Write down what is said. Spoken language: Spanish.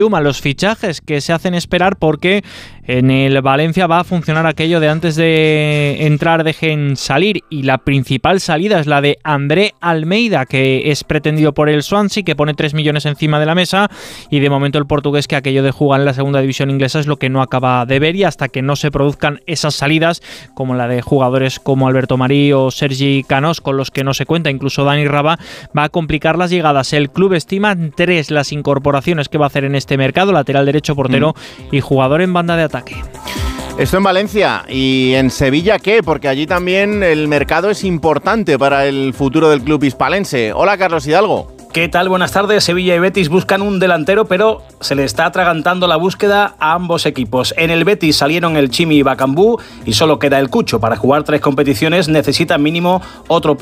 Los fichajes que se hacen esperar porque en el Valencia va a funcionar aquello de antes de entrar dejen salir, y la principal salida es la de André Almeida, que es pretendido por el Swansea, que pone 3 millones encima de la mesa, y de momento el portugués, que aquello de jugar en la segunda división inglesa es lo que no acaba de ver, y hasta que no se produzcan esas salidas como la de jugadores como Alberto Marí o Sergi Canós, con los que no se cuenta, incluso Dani Raba, va a complicar las llegadas. El club estima 3 las incorporaciones que va a hacer en este mercado: lateral derecho, portero y jugador en banda de ataque. Esto en Valencia. ¿Y en Sevilla qué? Porque allí también el mercado es importante para el futuro del club hispalense. Hola, Carlos Hidalgo. ¿Qué tal? Buenas tardes. Sevilla y Betis buscan un delantero, pero se le está atragantando la búsqueda a ambos equipos. En el Betis salieron el Chimi y Bacambú y solo queda el Cucho. Para jugar 3 competiciones necesita mínimo otro